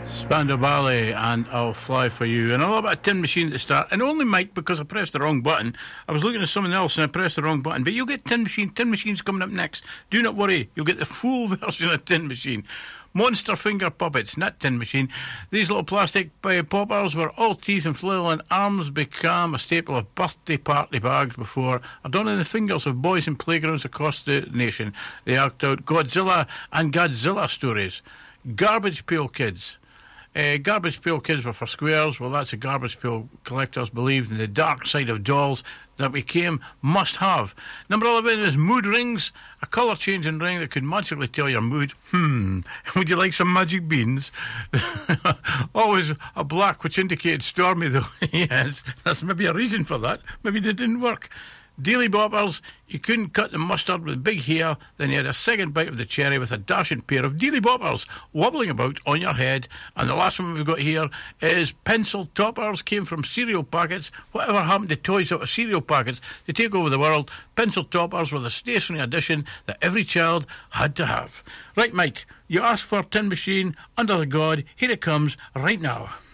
Spandau Ballet and I'll Fly For You. And a little bit of Tin Machine at the start. And only Mike, because I pressed the wrong button. I was looking at something else and I pressed the wrong button. But you'll get Tin Machine. Tin Machine's coming up next. Do not worry. You'll get the full version of Tin Machine. Monster Finger Puppets, not Tin Machine. These little plastic poppers were all teeth and flail and arms, became a staple of birthday party bags before adorning the fingers of boys in playgrounds across the nation. They act out Godzilla and Godzilla stories. Garbage Pail Kids. Garbage Pail Kids were for squares. Well, that's the Garbage Pail collectors believed in the dark side of dolls that became must-have. Number 11 is Mood Rings, a colour-changing ring that could magically tell your mood. Would you like some magic beans? Always a black, which indicated stormy, though. Yes, there's maybe a reason for that. Maybe they didn't work. Daily Boppers, you couldn't cut the mustard with big hair, then you had a second bite of the cherry with a dashing pair of Daily Boppers wobbling about on your head. And the last one we've got here is Pencil Toppers, came from cereal packets. Whatever happened to toys out of cereal packets to take over the world? Pencil Toppers were the stationary addition that every child had to have. Right, Mike, you asked for Tin Machine, Under the God, here it comes right now.